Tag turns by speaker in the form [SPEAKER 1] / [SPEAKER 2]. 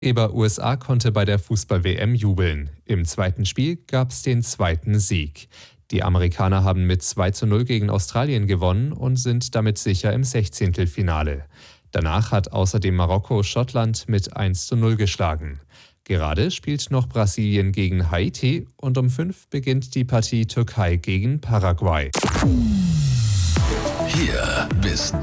[SPEAKER 1] Gastgeber USA konnte bei der Fußball-WM jubeln. Im zweiten Spiel gab es den zweiten Sieg. Die Amerikaner haben mit 2:0 gegen Australien gewonnen und sind damit sicher im Sechzehntelfinale. Danach hat außerdem Marokko Schottland mit 1:0 geschlagen. Gerade spielt noch Brasilien gegen Haiti und um 5 beginnt die Partie Türkei gegen Paraguay.
[SPEAKER 2] Hier bist